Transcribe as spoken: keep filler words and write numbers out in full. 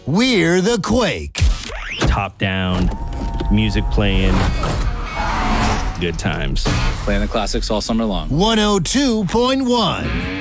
We're the Quake. Top down, music playing, good times. Playing the classics all summer long. one oh two point one.